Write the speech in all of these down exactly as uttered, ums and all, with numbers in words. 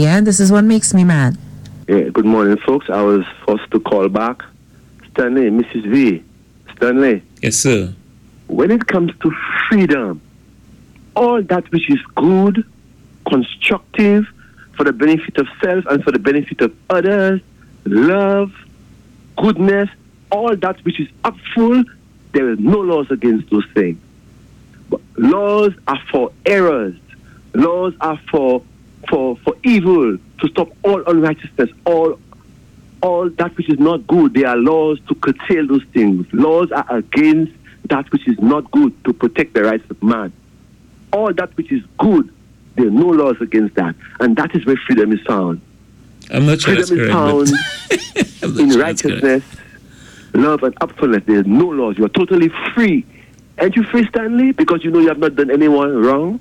the air. This is What Makes Me Mad. Yeah, good morning, folks. I was forced to call back. Stanley, Missus V. Stanley. Yes, sir. When it comes to freedom, all that which is good, constructive, for the benefit of self and for the benefit of others, love, goodness, all that which is upful, there is no laws against those things. But laws are for errors. Laws are for for for evil, to stop all unrighteousness, all all that which is not good. There are laws to curtail those things. Laws are against that which is not good, to protect the rights of man. All that which is good, there are no laws against that. And that is where freedom is found. I'm not sure freedom that's correct, is found in sure righteousness, love, and upfulness. There are no laws. You are totally free. Aren't you free, Stanley? Because you know you have not done anyone wrong?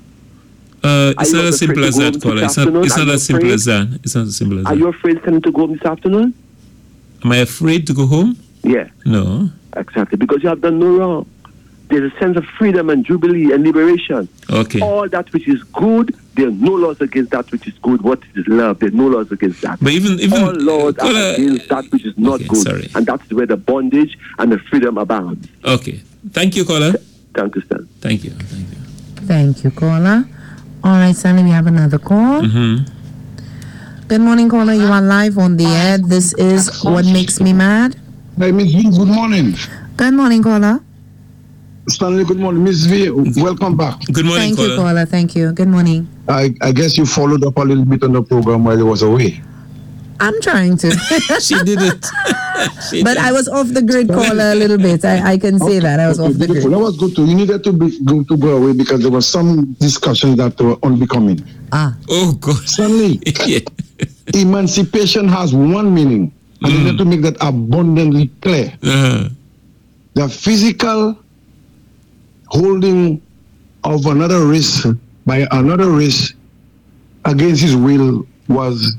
Uh, it's not not as simple as that, caller. It's not, it's not as simple as that. It's not as simple as that. Are you afraid Stanley, to go home this afternoon? Am I afraid to go home? Yeah. No. Exactly. Because you have done no wrong. There's a sense of freedom and jubilee and liberation. Okay. All that which is good, there are no laws against that which is good. What is love? There are no laws against that. But even, even all laws uh, are against that which is not okay, good. Sorry. And that's where the bondage and the freedom abounds. Okay. Thank you, caller. Thank you, Stan. Thank you. Thank you. Thank you, caller. All right, Stanley, we have another call. Mm-hmm. Good morning, caller. You are live on the air. This is What Makes Me Mad. Hey, Miss V, good morning. Good morning, caller. Stanley, good morning. Miss V, welcome back. Good morning, Thank you, caller. Thank you. Good morning. I, I guess you followed up a little bit on the program while I was away. I'm trying to. She did it. She but did. I was off the grid, caller, a little bit. I, I can say Okay, that. I was okay, off the beautiful. grid. That was good too. You needed to be go, to go away because there were some discussions that were unbecoming. Ah. Oh, God. Stanley, Yeah. emancipation has one meaning. I Mm. needed to make that abundantly clear. Uh-huh. The physical holding of another race by another race against his will was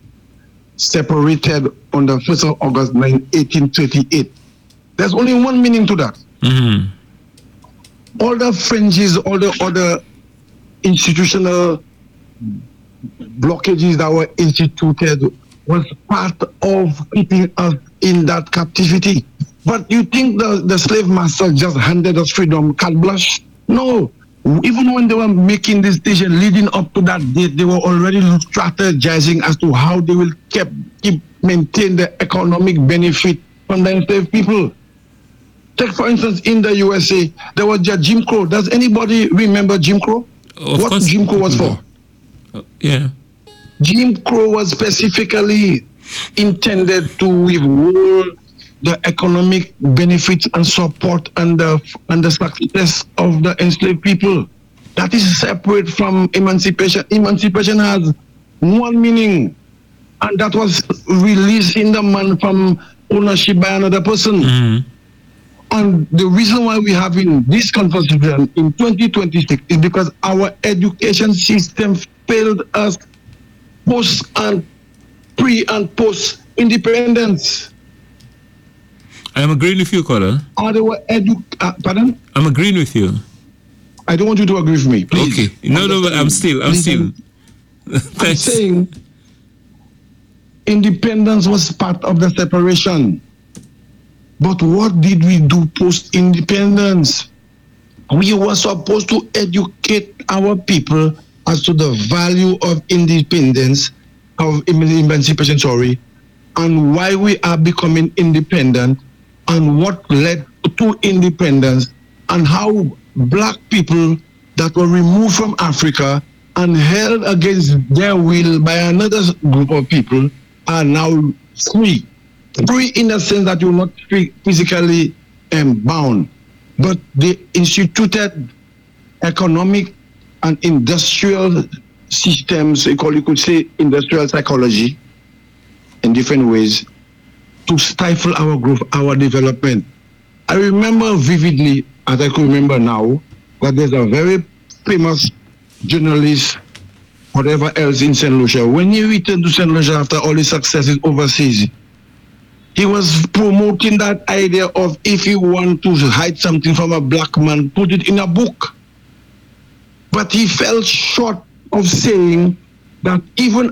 separated on the first of August eighteen thirty-eight. There's only one meaning to that. Mm-hmm. All the fringes, all the other institutional blockages that were instituted was part of keeping us in that captivity. But you think the, the slave master just handed us freedom, carte blanche? No. Even when they were making this decision leading up to that date, they were already strategizing as to how they will keep, keep maintain the economic benefit from the enslaved people. Take, for instance, in the U S A, there was just Jim Crow. Does anybody remember Jim Crow? Of what course. Jim Crow was for? Uh, yeah. Jim Crow was specifically intended to withhold the economic benefits and support and the, and the success of the enslaved people. That is separate from emancipation. Emancipation has one meaning, and that was releasing the man from ownership by another person. Mm-hmm. And the reason why we're having this conversation in twenty twenty-six is because our education system failed us post and pre and post independence. I'm agreeing with you, caller. Or they were edu- uh, pardon? I'm agreeing with you. I don't want you to agree with me, please. Okay. No, no, but I'm still, I'm Please, still. I'm Thanks. saying independence was part of the separation. But what did we do post-independence? We were supposed to educate our people as to the value of independence, of emancipation, sorry, and why we are becoming independent, and what led to independence, and how black people that were removed from Africa and held against their will by another group of people are now free. Free in the sense that you're not free physically um, bound, but they instituted economic and industrial systems, you could say industrial psychology, in different ways, to stifle our growth, our development. I remember vividly, as I could remember now, that there's a very famous journalist, whatever else, in Saint Lucia. When he returned to Saint Lucia after all his successes overseas, he was promoting that idea of if you want to hide something from a black man, put it in a book. But he fell short of saying that even